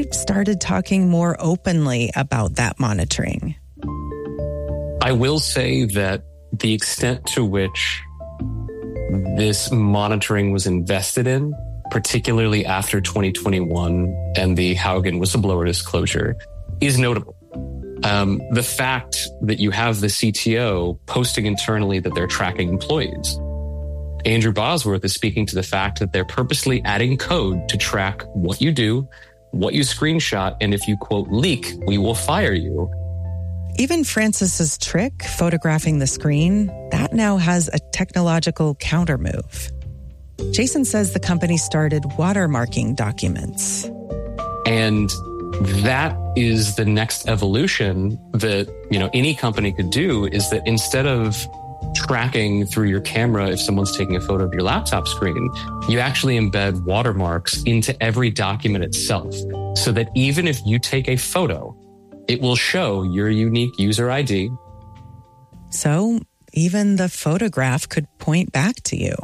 they started talking more openly about that monitoring. I will say that the extent to which this monitoring was invested in, particularly after 2021 and the Haugen whistleblower disclosure, is notable. The fact that you have the CTO posting internally that they're tracking employees. Andrew Bosworth is speaking to the fact that they're purposely adding code to track what you do, what you screenshot, and if you, quote, leak, we will fire you. Even Francis's trick, photographing the screen, that now has a technological countermove. Jason says the company started watermarking documents. And that is the next evolution that, any company could do, is that instead of tracking through your camera if someone's taking a photo of your laptop screen, you actually embed watermarks into every document itself, so that even if you take a photo, it will show your unique user ID. So even the photograph could point back to you.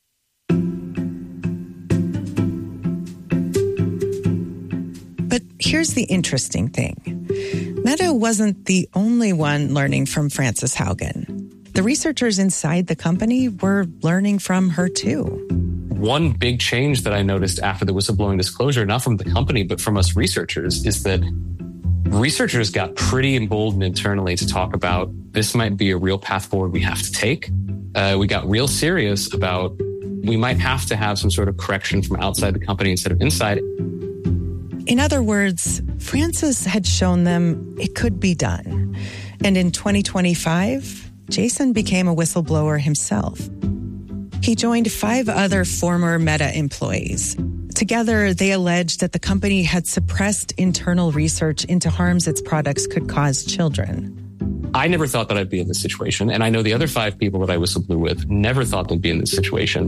But here's the interesting thing. Meta wasn't the only one learning from Frances Haugen. The researchers inside the company were learning from her too. One big change that I noticed after the whistleblowing disclosure, not from the company, but from us researchers, is that researchers got pretty emboldened internally to talk about this might be a real path forward we have to take. We got real serious about we might have to have some sort of correction from outside the company instead of inside. In other words, Frances had shown them it could be done. And in 2025, Jason became a whistleblower himself. He joined 5 other former Meta employees. Together, they alleged that the company had suppressed internal research into harms its products could cause children. I never thought that I'd be in this situation, and I know the other 5 people that I whistleblew with never thought they'd be in this situation.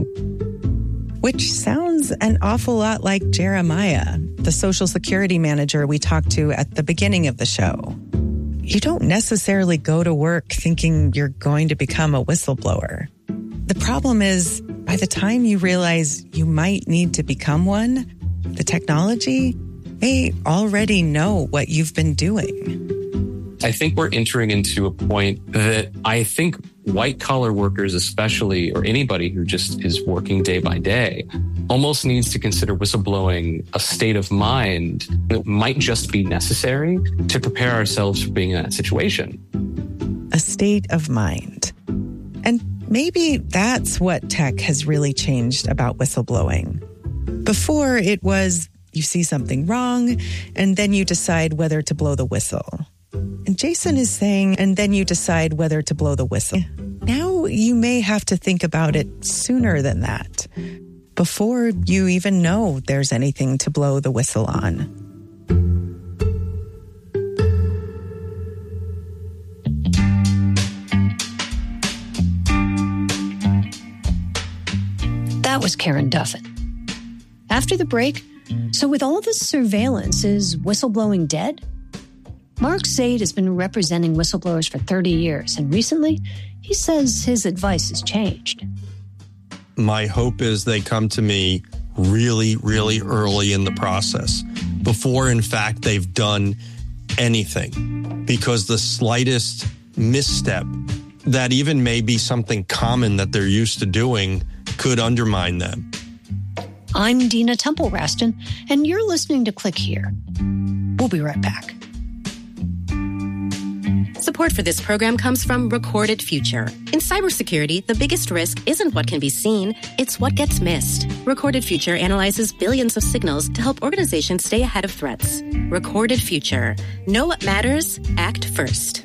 Which sounds an awful lot like Jeremiah, the Social Security manager we talked to at the beginning of the show. You don't necessarily go to work thinking you're going to become a whistleblower. The problem is, by the time you realize you might need to become one, the technology may already know what you've been doing. I think we're entering into a point that I think white-collar workers especially, or anybody who just is working day by day, almost needs to consider whistleblowing a state of mind that might just be necessary to prepare ourselves for being in that situation. A state of mind. And maybe that's what tech has really changed about whistleblowing. Before, it was you see something wrong, and then you decide whether to blow the whistle. And Jason is saying, and then you decide whether to blow the whistle. Now you may have to think about it sooner than that, before you even know there's anything to blow the whistle on. That was Karen Duffin. After the break, so with all this surveillance, is whistleblowing dead? Mark Zaid has been representing whistleblowers for 30 years, and recently, he says his advice has changed. My hope is they come to me really, really early in the process, before, in fact, they've done anything. Because the slightest misstep, that even may be something common that they're used to doing, could undermine them. I'm Dina Temple-Raston, and you're listening to Click Here. We'll be right back. Support for this program comes from Recorded Future. In cybersecurity, the biggest risk isn't what can be seen, it's what gets missed. Recorded Future analyzes billions of signals to help organizations stay ahead of threats. Recorded Future. Know what matters, act first.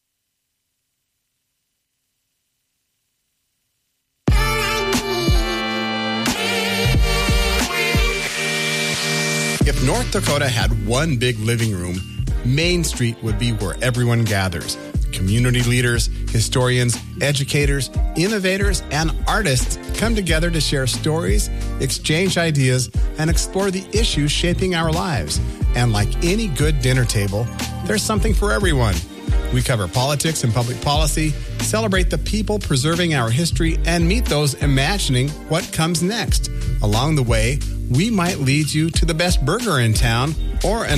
If North Dakota had one big living room, Main Street would be where everyone gathers. Community leaders, historians, educators, innovators, and artists come together to share stories, exchange ideas, and explore the issues shaping our lives. And like any good dinner table, there's something for everyone. We cover politics and public policy, celebrate the people preserving our history, and meet those imagining what comes next. Along the way, we might lead you to the best burger in town or an